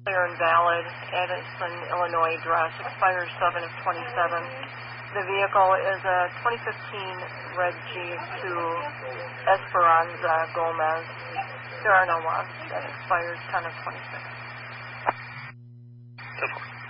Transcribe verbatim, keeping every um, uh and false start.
clear and valid. Edison, Illinois address, expires seven of twenty-seven. The vehicle is a twenty fifteen red Jeep to Esperanza Gomez. There are no lots. That expires ten of twenty-six. ten four.